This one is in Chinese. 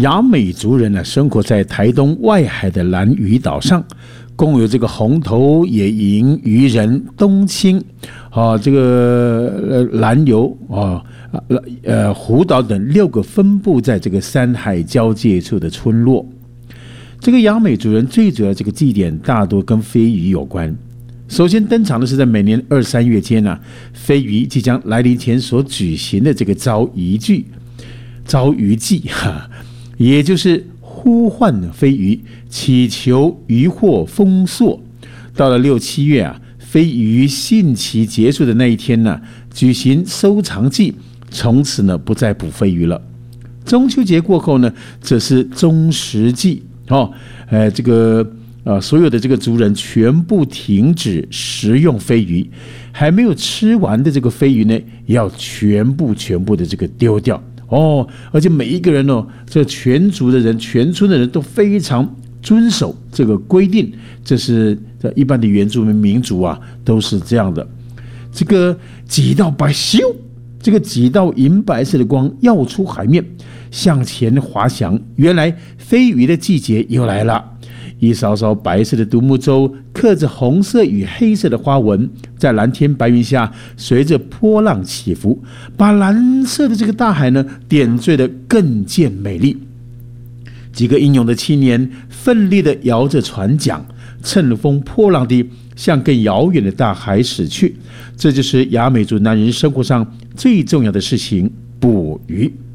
雅美族人呢，生活在台东外海的兰屿岛上，共有这个红头野银、渔人、冬青这个蓝游湖岛等6个分布在这个山海交界处的村落。这个雅美族人最主要的这个祭典大多跟飞鱼有关。首先登场的是在每年2、3月间飞鱼即将来临前所举行的这个招鱼祭，也就是呼唤飞鱼，祈求渔获丰硕。到了6、7月飞鱼汛期结束的那一天举行收藏祭，从此不再捕飞鱼了。中秋节过后则是终食祭所有的这个族人全部停止食用飞鱼，还没有吃完的这个飞鱼也要全部的这个丢掉而且每一个人这全族的人、全村的人都非常遵守这个规定，这是一般的原住民族都是这样的。这个几道银白色的光耀出海面，向前滑翔。原来飞鱼的季节又来了。一艘艘白色的独木舟，刻着红色与黑色的花纹，在蓝天白云下随着波浪起伏，把蓝色的这个大海点缀得更见美丽。几个英勇的青年奋力地摇着船桨，乘风破浪地向更遥远的大海驶去。这就是雅美族男人生活上最重要的事情——捕鱼。